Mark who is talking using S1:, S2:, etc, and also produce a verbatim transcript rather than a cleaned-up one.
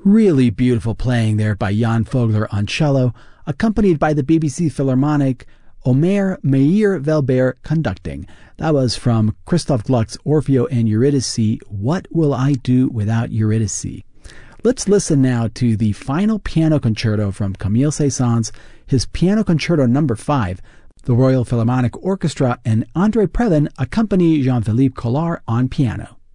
S1: Really beautiful playing there by Jan Vogler on cello, accompanied by the B B C Philharmonic Omer Meir Velber conducting. That was from Christoph Gluck's Orfeo and Eurydice, What Will I Do Without Eurydice? Let's listen now to the final piano concerto from Camille Saint-Saëns, his Piano Concerto number five. The Royal Philharmonic Orchestra and André Previn accompany Jean-Philippe Collard on piano.